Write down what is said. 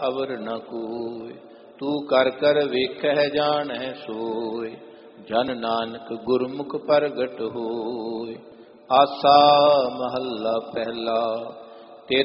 ਅਵਰ ਨ ਕੋਇ। ਤੂੰ ਕਰ ਕਰ ਵੇਖਹਿ ਜਾਣਹਿ ਸੋਇ, ਜਨ ਨਾਨਕ ਗੁਰਮੁਖ ਪ੍ਰਗਟ ਹੋਇ। ਆਸਾ ਮਹੱਲਾ ਪਹਿਲਾ।